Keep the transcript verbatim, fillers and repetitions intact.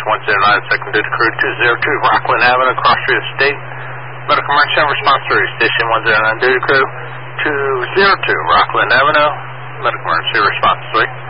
Station one zero nine, second duty crew two zero two, Rockland Avenue, Cross Street Estate. Medical emergency response three, Station one zero nine, duty crew two zero two, Rockland Avenue. Medical emergency response three.